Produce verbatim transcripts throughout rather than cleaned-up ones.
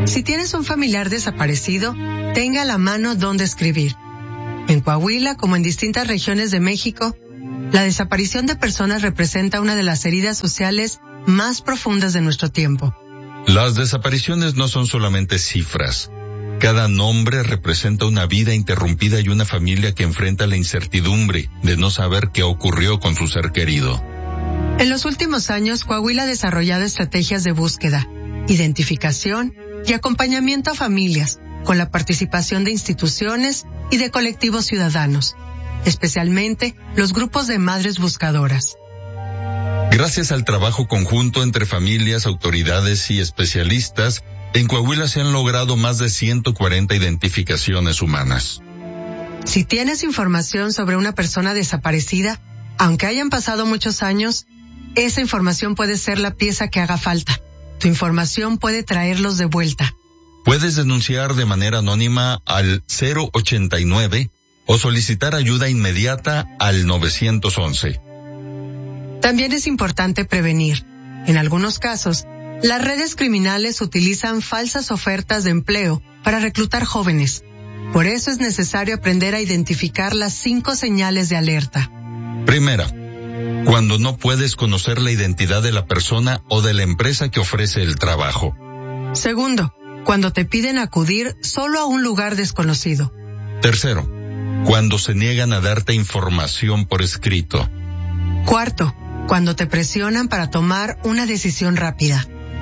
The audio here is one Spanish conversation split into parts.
Si tienes un familiar desaparecido, tenga a la mano dónde escribir. En Coahuila, como en distintas regiones de México, la desaparición de personas representa una de las heridas sociales más profundas de nuestro tiempo. Las desapariciones no son solamente cifras. Cada nombre representa una vida interrumpida y una familia que enfrenta la incertidumbre de no saber qué ocurrió con su ser querido. En los últimos años, Coahuila ha desarrollado estrategias de búsqueda, identificación y acompañamiento a familias, con la participación de instituciones y de colectivos ciudadanos, especialmente los grupos de madres buscadoras. Gracias al trabajo conjunto entre familias, autoridades y especialistas, en Coahuila se han logrado más de ciento cuarenta identificaciones humanas. Si tienes información sobre una persona desaparecida, aunque hayan pasado muchos años, esa información puede ser la pieza que haga falta. Tu información puede traerlos de vuelta. Puedes denunciar de manera anónima al cero ochenta y nueve o solicitar ayuda inmediata al nueve once. También es importante prevenir. En algunos casos, las redes criminales utilizan falsas ofertas de empleo para reclutar jóvenes. Por eso es necesario aprender a identificar las cinco señales de alerta. Primera, cuando no puedes conocer la identidad de la persona o de la empresa que ofrece el trabajo. Segundo, cuando te piden acudir solo a un lugar desconocido. Tercero, cuando se niegan a darte información por escrito. Cuarto, cuando te presionan para tomar una decisión rápida.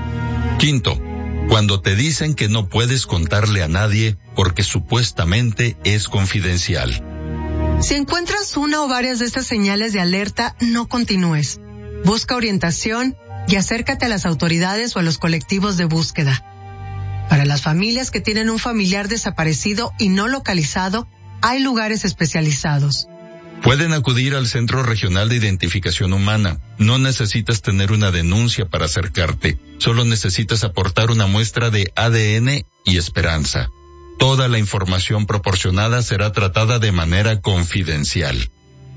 Quinto, cuando te dicen que no puedes contarle a nadie porque supuestamente es confidencial. Si encuentras una o varias de estas señales de alerta, no continúes. Busca orientación y acércate a las autoridades o a los colectivos de búsqueda. Para las familias que tienen un familiar desaparecido y no localizado, hay lugares especializados. Pueden acudir al Centro Regional de Identificación Humana. No necesitas tener una denuncia para acercarte. Solo necesitas aportar una muestra de A D N y esperanza. Toda la información proporcionada será tratada de manera confidencial.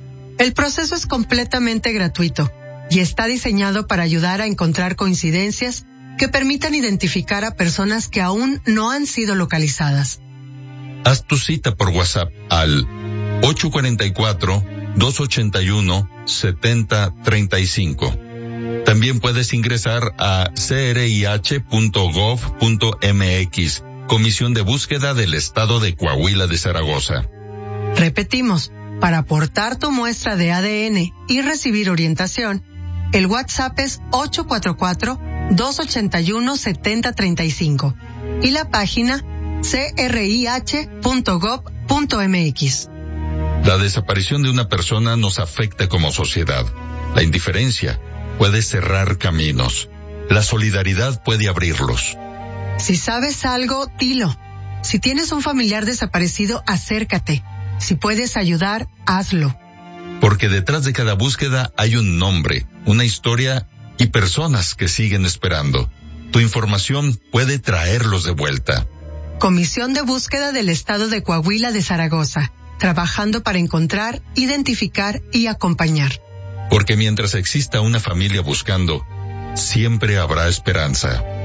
El proceso es completamente gratuito y está diseñado para ayudar a encontrar coincidencias que permitan identificar a personas que aún no han sido localizadas. Haz tu cita por WhatsApp al ocho cuatro cuatro, dos ocho uno, siete cero tres cinco. También puedes ingresar a c r i h punto gov punto m x, Comisión de Búsqueda del Estado de Coahuila de Zaragoza. Repetimos, para aportar tu muestra de A D N y recibir orientación, el WhatsApp es ocho cuatro cuatro, dos ocho uno, siete cero tres cinco y la página c r i h punto gov punto m x. La desaparición de una persona nos afecta como sociedad. La indiferencia puede cerrar caminos. La solidaridad puede abrirlos. Si sabes algo, dilo. Si tienes un familiar desaparecido, acércate. Si puedes ayudar, hazlo. Porque detrás de cada búsqueda hay un nombre, una historia y personas que siguen esperando. Tu información puede traerlos de vuelta. Comisión de Búsqueda del Estado de Coahuila de Zaragoza, trabajando para encontrar, identificar y acompañar. Porque mientras exista una familia buscando, siempre habrá esperanza.